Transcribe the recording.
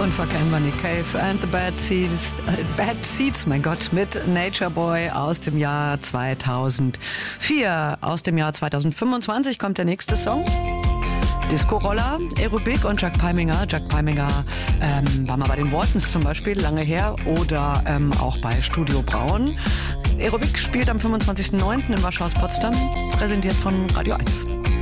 Unverkennbar Nick Cave and the Bad Seeds, mein Gott, mit Nature Boy aus dem Jahr 2004. Aus dem Jahr 2025 kommt der nächste Song. Disco-Roller, Aerobik und Jack Palminger. Jack Palminger war mal bei den Waltons zum Beispiel, lange her, oder auch bei Studio Braun. Aerobik spielt am 25.09. in Warschau Potsdam, präsentiert von Radio 1.